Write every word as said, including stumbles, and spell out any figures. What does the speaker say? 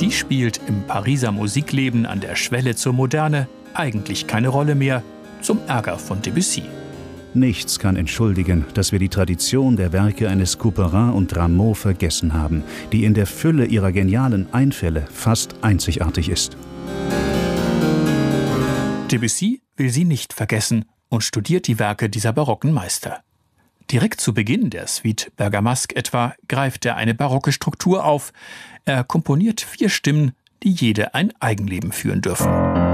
Die spielt im Pariser Musikleben an der Schwelle zur Moderne eigentlich keine Rolle mehr, zum Ärger von Debussy. Nichts kann entschuldigen, dass wir die Tradition der Werke eines Couperin und Rameau vergessen haben, die in der Fülle ihrer genialen Einfälle fast einzigartig ist. Debussy will sie nicht vergessen und studiert die Werke dieser barocken Meister. Direkt zu Beginn der Suite Bergamasque etwa greift er eine barocke Struktur auf. Er komponiert vier Stimmen, die jede ein Eigenleben führen dürfen.